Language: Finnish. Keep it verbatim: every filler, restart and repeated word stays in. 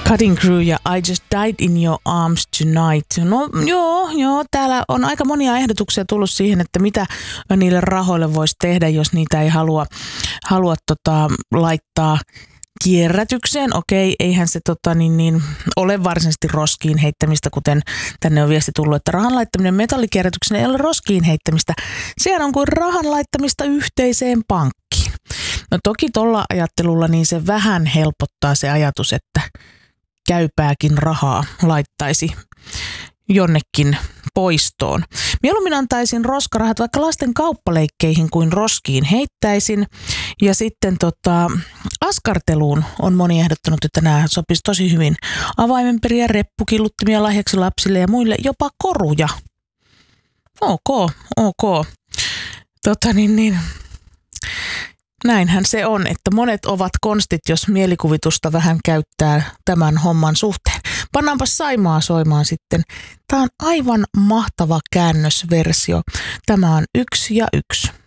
Cutting Crew ja I Just Died in Your Arms Tonight. No joo, joo, täällä on aika monia ehdotuksia tullut siihen, että mitä niille rahoille voisi tehdä, jos niitä ei halua, halua tota, laittaa kierrätykseen. Okei, eihän se tota, niin, niin, ole varsinaisesti roskiin heittämistä, kuten tänne on viesti tullut, että rahan laittaminen metallikierrätykseen ei ole roskiin heittämistä. Sehän on kuin rahan laittamista yhteiseen pankkiin. No toki tuolla ajattelulla niin se vähän helpottaa se ajatus, että käypääkin rahaa laittaisi jonnekin poistoon. Mieluummin antaisin roskarahat vaikka lasten kauppaleikkeihin kuin roskiin heittäisin. Ja sitten tota, askarteluun on moni ehdottanut, että nämä sopisi tosi hyvin. Avaimenperiä, reppukilluttimia lahjaksi lapsille ja muille, jopa koruja. Ok, ok. Tota niin, niin. Näinhän se on, että monet ovat konstit, jos mielikuvitusta vähän käyttää tämän homman suhteen. Pannaanpa Saimaa soimaan sitten. Tämä on aivan mahtava käännösversio. Tämä on yksi ja yksi.